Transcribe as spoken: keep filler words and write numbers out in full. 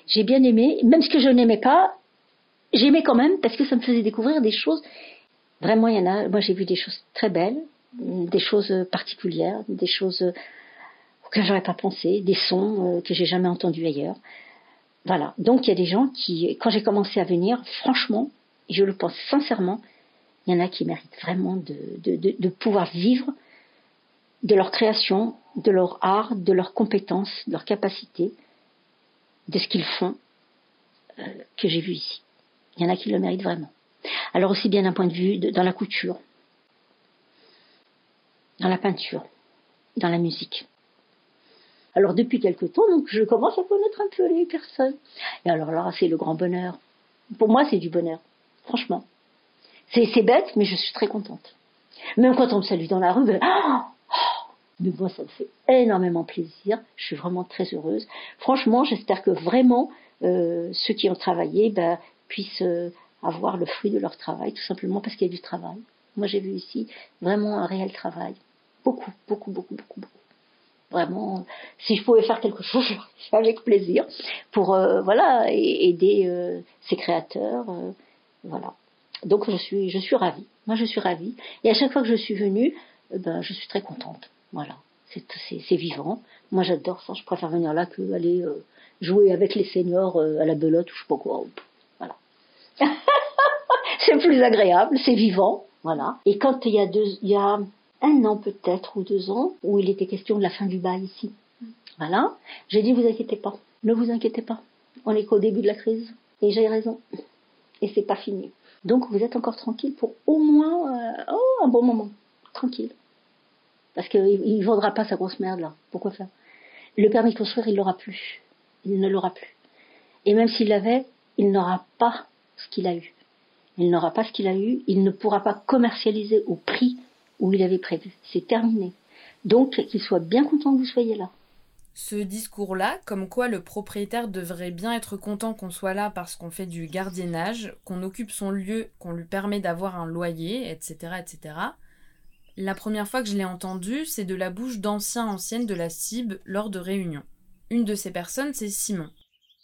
J'ai bien aimé, même ce que je n'aimais pas, j'aimais quand même parce que ça me faisait découvrir des choses. Vraiment, il y en a. Moi, j'ai vu des choses très belles, des choses particulières, des choses auxquelles j'aurais pas pensé, des sons que j'ai jamais entendus ailleurs. Voilà. Donc, il y a des gens qui, quand j'ai commencé à venir, franchement, je le pense sincèrement, il y en a qui méritent vraiment de, de, de, de pouvoir vivre de leur création, de leur art, de leurs compétences, de leurs capacités, de ce qu'ils font, euh, que j'ai vu ici. Il y en a qui le méritent vraiment. Alors aussi bien d'un point de vue de, dans la couture, dans la peinture, dans la musique. Alors depuis quelque temps, donc, je commence à connaître un peu les personnes. Et alors là, c'est le grand bonheur. Pour moi, c'est du bonheur, franchement. C'est, c'est bête, mais je suis très contente. Même quand on me salue dans la rue, ben, oh, oh, mais moi, ça me fait énormément plaisir. Je suis vraiment très heureuse. Franchement, j'espère que vraiment, euh, ceux qui ont travaillé ben, puissent euh, avoir le fruit de leur travail, tout simplement parce qu'il y a du travail. Moi, j'ai vu ici vraiment un réel travail. Beaucoup, beaucoup, beaucoup, beaucoup, beaucoup. Vraiment, si je pouvais faire quelque chose, je le ferais avec plaisir pour euh, voilà aider euh, ces créateurs, euh, voilà. Donc je suis je suis ravie. Moi je suis ravie et à chaque fois que je suis venue, euh, ben je suis très contente. Voilà, c'est c'est, c'est vivant. Moi j'adore ça. Je préfère venir là que aller euh, jouer avec les seniors euh, à la belote ou je sais pas quoi. Voilà. C'est plus agréable, c'est vivant, voilà. Et quand il y a deux, il y a un an peut-être ou deux ans, où il était question de la fin du bail ici. Voilà. J'ai dit, vous inquiétez pas. Ne vous inquiétez pas. On est qu'au début de la crise. Et j'ai raison. Et c'est pas fini. Donc, vous êtes encore tranquille pour au moins, euh, oh, un bon moment. Tranquille. Parce qu'il ne vendra pas sa grosse merde, là. Pourquoi faire? Le permis de construire, il l'aura plus. Il ne l'aura plus. Et même s'il l'avait, il n'aura pas ce qu'il a eu. Il n'aura pas ce qu'il a eu. Il ne pourra pas commercialiser au prix où il avait prévu. C'est terminé. Donc, qu'il soit bien content que vous soyez là. Ce discours-là, comme quoi le propriétaire devrait bien être content qu'on soit là parce qu'on fait du gardiennage, qu'on occupe son lieu, qu'on lui permet d'avoir un loyer, et cetera, et cetera. La première fois que je l'ai entendu, c'est de la bouche d'anciens anciennes de la C I B lors de réunions. Une de ces personnes, c'est Simon.